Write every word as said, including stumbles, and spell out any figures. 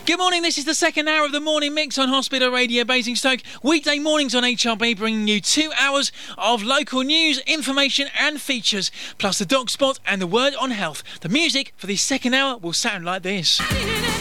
Good morning, this is the second hour of the morning mix on Hospital Radio Basingstoke. Weekday mornings on H R B bringing you two hours of local news, information and features, plus the dog spot and the word on health. The music for this second hour will sound like this.